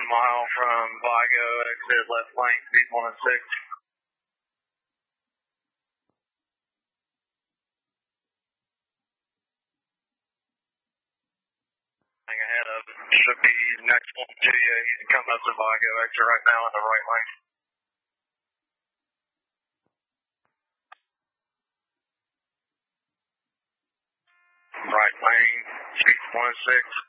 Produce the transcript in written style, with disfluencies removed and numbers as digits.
mile from Vigo, exit left lane, speed 106. Ahead of it. Should be next one to you. He's coming up to Vigo, exit right now in the right lane. Right lane, speed 106.